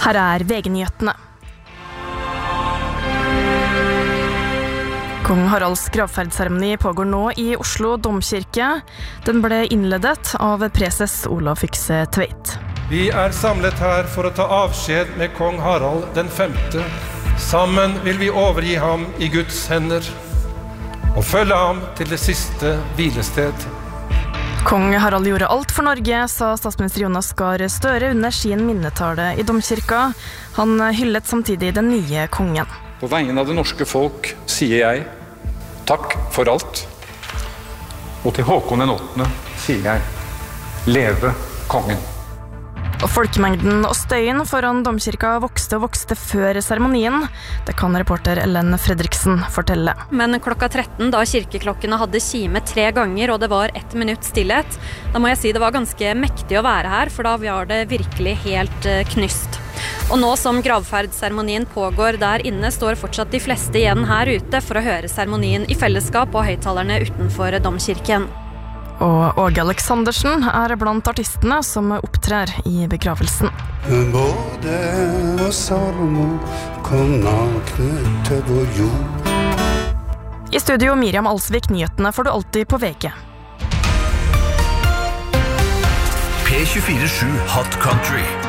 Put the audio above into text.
Her VG-nyhetene. Kong Haralds gravferdsseremoni pågår nå i Oslo domkirke. Den ble innledet av preses Olav Fykse Tveit. Vi samlet her for å ta avskjed med kong Harald den 5. Sammen vil vi overgi ham i Guds hender og følge ham til det siste hvilested. Kong Harald gjorde alt for Norge, sa statsminister Jonas Gahr Støre under sin minnetale i domkirka. Han hyllet samtidig den nye kongen. På vegne av det norske folk sier jeg takk for alt. Og til Håkon den 8. sier jeg leve kongen. Og folkemengden og støyen foran domkirka vokste og vokste før seremonien. Det kan reporter Ellen Fredriksen fortelle. Men klokka 13, da kirkeklokkene hadde kime 3 ganger og det var 1 minutt stillhet, da må jeg si det var ganske mektig å være her, for da var det virkelig helt knyst. Og nå som gravferdsseremonien pågår der inne, står fortsatt de fleste igjen her ute for å høre seremonien i fellesskap og høyttalerne utenfor domkirken. Og Åge Aleksandersen blant artistene som opptrer i begravelsen. Både og Salomo kom nakne til vår jord. I studio Miriam Alsvik, nyhetene får du alltid på VG. P24/7 Hot Country.